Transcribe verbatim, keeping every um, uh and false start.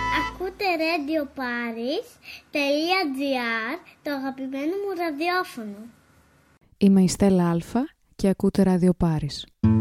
Ακούτε Radio Paris τελεία τζι άρ, το αγαπημένο μου ραδιόφωνο. Είμαι η Στέλλα Αλφα και ακούτε Radio Paris.